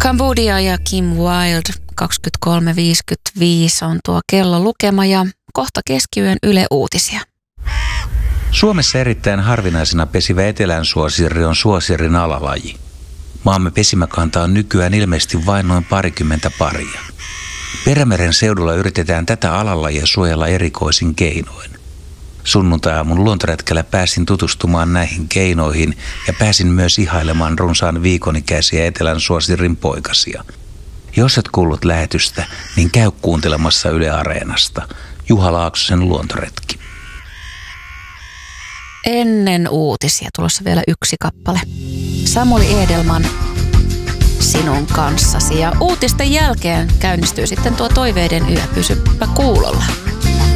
Cambodia ja Kim Wilde, 23.55 on tuo kello lukema ja kohta keskiyön Yle Uutisia. Suomessa erittäin harvinaisena pesivä etelänsuosirri on suosirin alalaji. Maamme pesimäkanta on nykyään ilmeisesti vain noin parikymmentä paria. Perämeren seudulla yritetään tätä alalajia suojella erikoisin keinoin. Sunnuntai-aamun luontoretkellä pääsin tutustumaan näihin keinoihin ja pääsin myös ihailemaan runsaan viikonikäisiä etelänsuosirin poikasia. Jos et kuullut lähetystä, niin käy kuuntelemassa Yle Areenasta. Juha Laaksosen luontoretki. Ennen uutisia tulossa vielä yksi kappale. Samuli Edelman, Sinun kanssasi. Ja uutisten jälkeen käynnistyy sitten tuo toiveiden yö. Pysypä kuulolla.